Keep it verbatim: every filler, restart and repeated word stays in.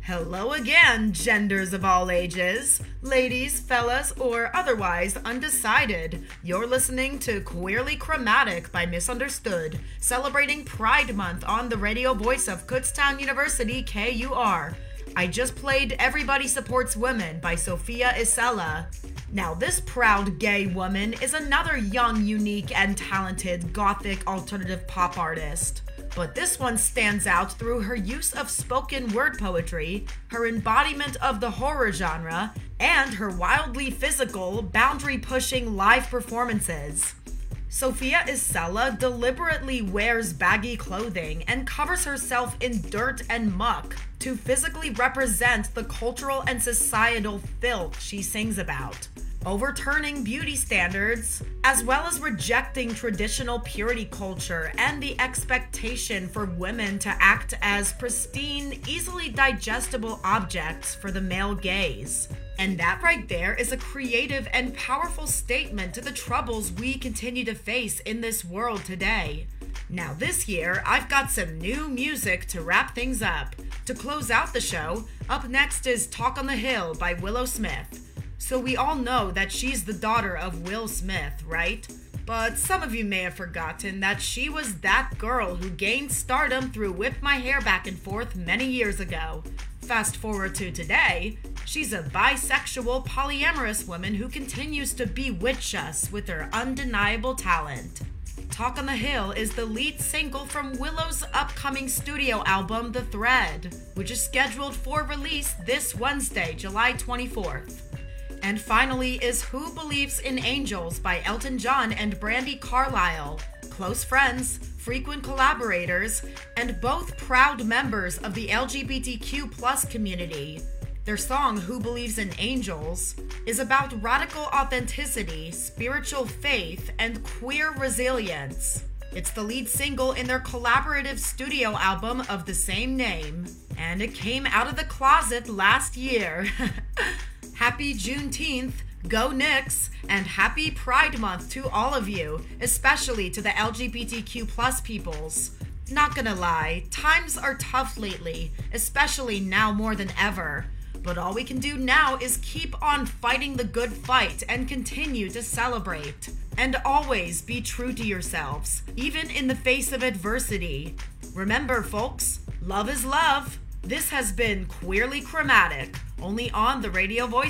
Hello again, genders of all ages, ladies, fellas, or otherwise undecided. You're listening to Queerly Chromatic by Misunderstood, celebrating Pride Month on the radio voice of Kutztown University, K U R. I just played Everybody Supports Women by Sophia Isella. Now, this proud gay woman is another young, unique, and talented gothic alternative pop artist. But this one stands out through her use of spoken word poetry, her embodiment of the horror genre, and her wildly physical, boundary-pushing live performances. Sophia Isella deliberately wears baggy clothing and covers herself in dirt and muck to physically represent the cultural and societal filth she sings about, overturning beauty standards, as well as rejecting traditional purity culture and the expectation for women to act as pristine, easily digestible objects for the male gaze. And that right there is a creative and powerful statement to the troubles we continue to face in this world today. Now this year, I've got some new music to wrap things up. To close out the show, up next is Talk on the Hill by Willow Smith. So we all know that she's the daughter of Will Smith, right? But some of you may have forgotten that she was that girl who gained stardom through Whip My Hair Back and Forth many years ago. Fast forward to today, she's a bisexual, polyamorous woman who continues to bewitch us with her undeniable talent. Talk on the Hill is the lead single from Willow's upcoming studio album, The Thread, which is scheduled for release this Wednesday, July twenty-fourth. And finally is Who Believes in Angels by Elton John and Brandi Carlile, close friends, frequent collaborators, and both proud members of the L G B T Q plus community. Their song, Who Believes in Angels, is about radical authenticity, spiritual faith, and queer resilience. It's the lead single in their collaborative studio album of the same name, and it came out of the closet last year. Happy Juneteenth, go Knicks, and happy Pride Month to all of you, especially to the L G B T Q plus peoples. Not gonna lie, times are tough lately, especially now more than ever. But all we can do now is keep on fighting the good fight and continue to celebrate. And always be true to yourselves, even in the face of adversity. Remember, folks, love is love. This has been Queerly Chromatic, only on the radio voice